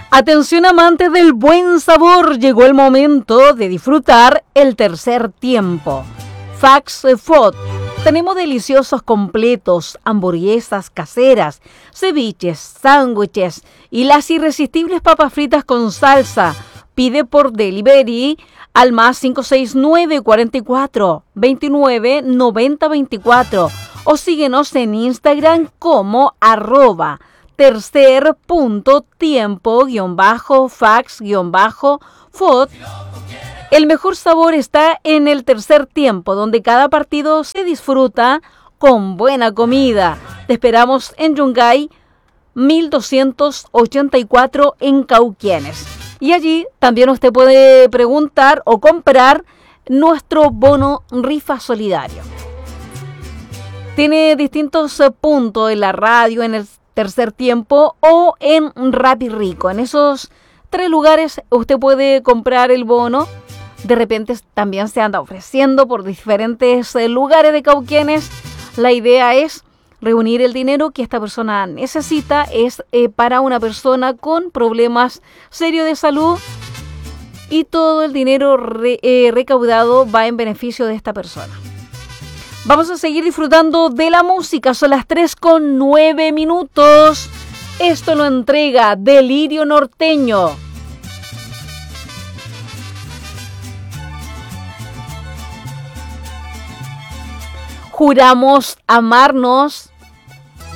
Atención amantes del buen sabor, llegó el momento de disfrutar el tercer tiempo. Fast Food. Tenemos deliciosos completos, hamburguesas caseras, ceviches, sándwiches y las irresistibles papas fritas con salsa. Pide por delivery al más 569 44 29 90 24 o síguenos en Instagram como @tercer.tiempo_fax_food. El mejor sabor está en el tercer tiempo, donde cada partido se disfruta con buena comida. Te esperamos en Yungay 1284 en Cauquienes. Y allí también usted puede preguntar o comprar nuestro bono rifa solidario. Tiene distintos puntos en la radio, en el tercer tiempo o en Rappi Rico. En esos 3 lugares usted puede comprar el bono. De repente también se anda ofreciendo por diferentes lugares de Cauquienes. La idea es reunir el dinero que esta persona necesita. Es para una persona con problemas serios de salud y todo el dinero recaudado va en beneficio de esta persona. Vamos a seguir disfrutando de la música. Son las 3:09. Esto lo entrega Delirio Norteño. Juramos amarnos